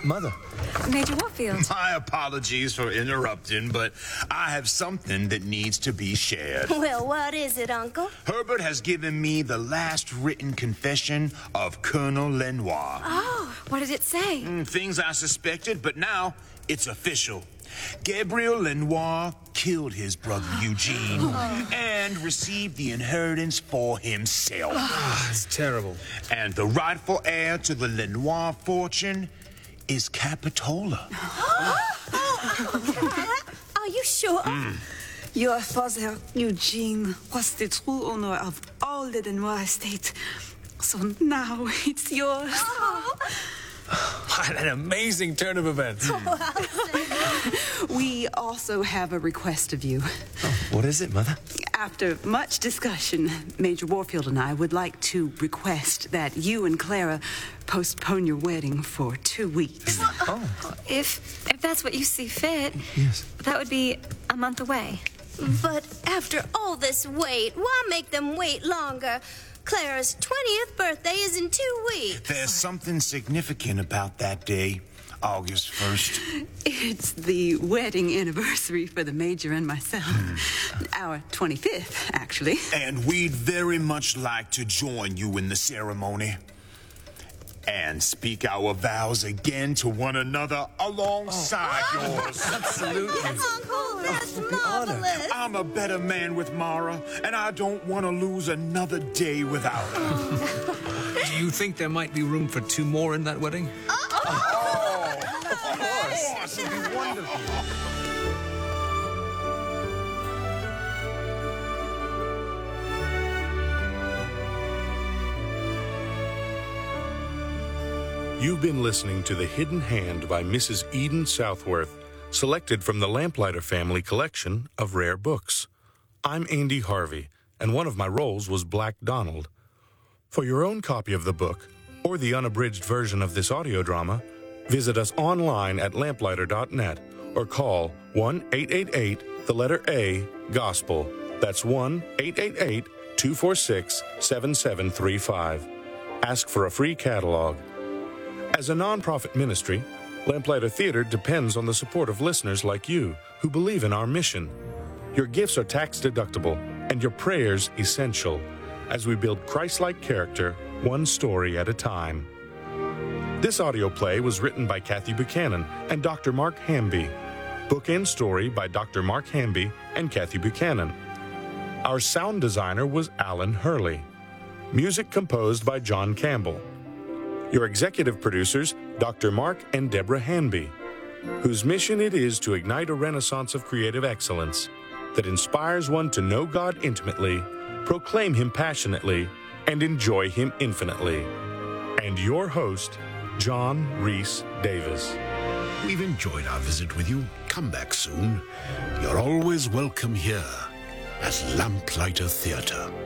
Mother. Major Warfield. My apologies for interrupting, but I have something that needs to be shared. Well, what is it, Uncle? Herbert has given me the last written confession of Colonel Lenoir. Oh, what did it say? Things I suspected, but now it's official. Gabriel Lenoir killed his brother Eugene and received the inheritance for himself. It's terrible. And the rightful heir to the Lenoir fortune is Capitola. Are you sure? Your father, Eugene, was the true owner of all the Lenoir estate. So now it's yours. What an amazing turn of events. We also have a request of you. What is it, Mother? After much discussion, Major Warfield and I would like to request that you and Clara postpone your wedding for 2 weeks. If that's what you see fit, Yes. that would be a month away. But after all this wait, why make them wait longer? Clara's 20th birthday is in 2 weeks. There's something significant about that day, August 1st. It's the wedding anniversary for the Major and myself. Our 25th, actually. And we'd very much like to join you in the ceremony and speak our vows again to one another alongside yours. Absolutely. Uncle, that's marvelous. I'm a better man with Mara, and I don't want to lose another day without her. Do you think there might be room for 2 more in that wedding? Of course. It'd be wonderful. You've been listening to The Hidden Hand by Mrs. Eden Southworth, selected from the Lamplighter family collection of rare books. I'm Andy Harvey, and one of my roles was Black Donald. For your own copy of the book, or the unabridged version of this audio drama, visit us online at lamplighter.net or call 1-888-A-GOSPEL. That's 1-888-246-7735. Ask for a free catalog. As a nonprofit ministry, Lamplighter Theater depends on the support of listeners like you who believe in our mission. Your gifts are tax-deductible and your prayers essential as we build Christ-like character one story at a time. This audio play was written by Kathy Buchanan and Dr. Mark Hamby. Bookend story by Dr. Mark Hamby and Kathy Buchanan. Our sound designer was Alan Hurley. Music composed by John Campbell. Your executive producers, Dr. Mark and Deborah Hanby, whose mission it is to ignite a renaissance of creative excellence that inspires one to know God intimately, proclaim Him passionately, and enjoy Him infinitely. And your host, John Rhys Davis. We've enjoyed our visit with you. Come back soon. You're always welcome here at Lamplighter Theatre.